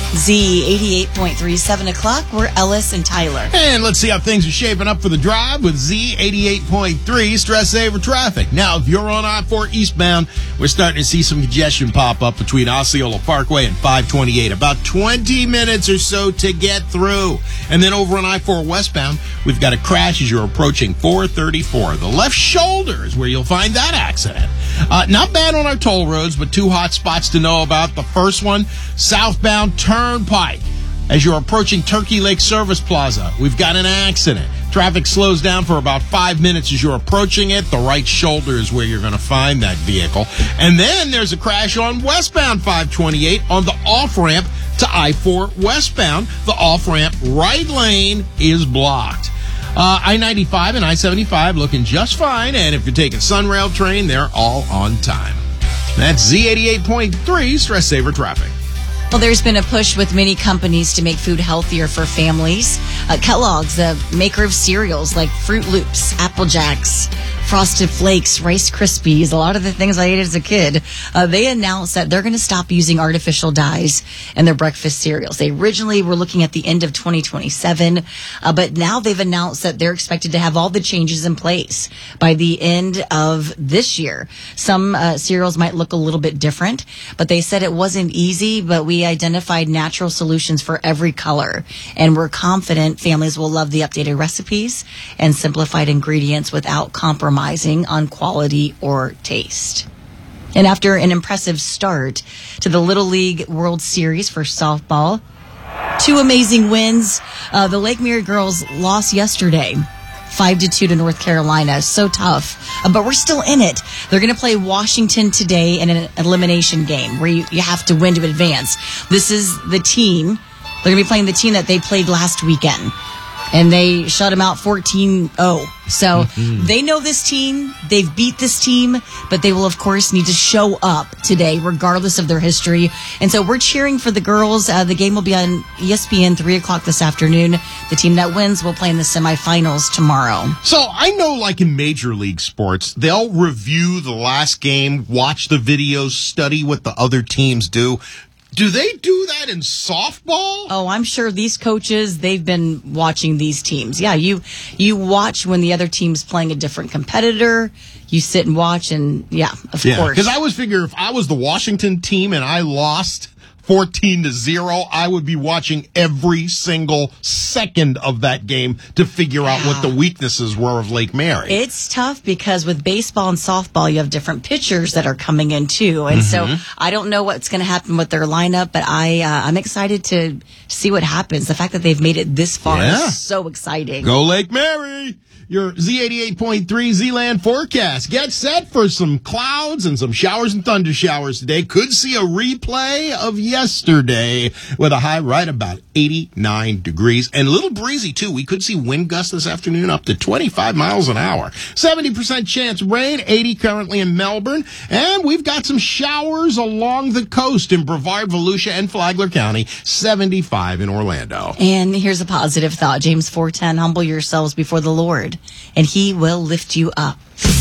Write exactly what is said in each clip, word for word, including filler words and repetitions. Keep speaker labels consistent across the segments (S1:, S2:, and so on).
S1: Z eighty-eight point three, seven o'clock. We're Ellis and Tyler.
S2: And let's see how things are shaping up for the drive with Z eighty-eight point three Stress Saver Traffic. Now, if you're on I four eastbound, we're starting to see some congestion pop up between Osceola Parkway and five twenty-eight. About twenty minutes or so to get through. And then over on I four westbound, we've got a crash as you're approaching four thirty-four. The left shoulder is where you'll find that accident. Uh, not bad on our toll roads, but two hot spots to know about. The first one, southbound Turnpike. As you're approaching Turkey Lake Service Plaza, we've got an accident. Traffic slows down for about five minutes as you're approaching it. The right shoulder is where you're going to find that vehicle. And then there's a crash on westbound five twenty-eight on the off-ramp to I four westbound. The off-ramp right lane is blocked. Uh, I ninety-five and I seventy-five looking just fine. And if you're taking Sunrail train, they're all on time. That's Z eighty-eight point three Stress Saver Traffic.
S1: Well, there's been a push with many companies to make food healthier for families. Uh, Kellogg's, the maker of cereals like Fruit Loops, Apple Jacks, Frosted Flakes, Rice Krispies, a lot of the things I ate as a kid, uh, they announced that they're going to stop using artificial dyes in their breakfast cereals. They originally were looking at the end of twenty twenty-seven, uh, but now they've announced that they're expected to have all the changes in place by the end of this year. Some uh, cereals might look a little bit different, but they said it wasn't easy, but we identified natural solutions for every color, and we're confident families will love the updated recipes and simplified ingredients without compromising on quality or taste. And after an impressive start to the Little League World Series for softball, two amazing wins. Uh, the Lake Mary girls lost yesterday, five to two to North Carolina. So tough. Uh, but we're still in it. They're going to play Washington today in an elimination game where you, you have to win to advance. This is the team. They're going to be playing the team that they played last weekend. And they shut them out fourteen oh. So mm-hmm. They know this team. They've beat this team. But they will, of course, need to show up today, regardless of their history. And so we're cheering for the girls. Uh, the game will be on E S P N three o'clock this afternoon. The team that wins will play in the semifinals tomorrow.
S2: So I know, like in Major League Sports, they'll review the last game, watch the videos, study what the other teams do. Do they do that in softball?
S1: Oh, I'm sure these coaches, they've been watching these teams. Yeah, you you watch when the other team's playing a different competitor. You sit and watch, and yeah, of
S2: yeah,
S1: course.
S2: Because I always figure if I was the Washington team and I lost fourteen to zero, I would be watching every single second of that game to figure yeah. out what the weaknesses were of Lake Mary.
S1: It's tough because with baseball and softball, you have different pitchers that are coming in too. And mm-hmm. so I don't know what's going to happen with their lineup, but I, uh, I'm excited to see what happens. The fact that they've made it this far yeah. is so exciting.
S2: Go Lake Mary! Your Z eighty-eight point three Z-Land forecast. Get set for some clouds and some showers and thunder showers today. Could see a replay of yesterday with a high right about eighty-nine degrees. And a little breezy, too. We could see wind gusts this afternoon up to twenty-five miles an hour. seventy percent chance of rain, eighty currently in Melbourne. And we've got some showers along the coast in Brevard, Volusia, and Flagler County. seventy-five in Orlando.
S1: And here's a positive thought. James four ten, humble yourselves before the Lord, and he will lift you up.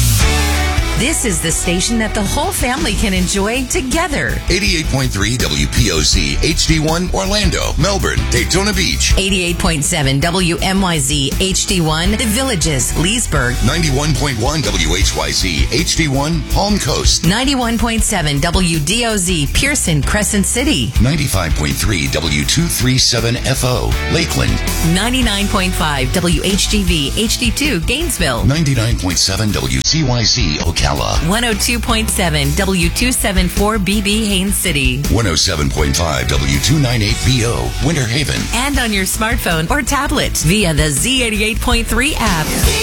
S3: This is the station that the whole family can enjoy together.
S4: eighty-eight point three W P O Z H D one Orlando, Melbourne, Daytona Beach.
S3: eighty-eight point seven W M Y Z H D one The Villages, Leesburg.
S4: ninety-one point one W H Y Z H D one Palm Coast.
S3: ninety-one point seven W D O Z Pearson, Crescent City.
S4: ninety-five point three W two thirty-seven F O Lakeland.
S3: ninety-nine point five W H G V H D two Gainesville.
S4: ninety-nine point seven W C Y Z Ocala.
S3: one oh two point seven W two seventy-four B B Haines City.
S4: one oh seven point five W two ninety-eight B O Winter Haven.
S3: And on your smartphone or tablet via the Z eighty-eight point three app.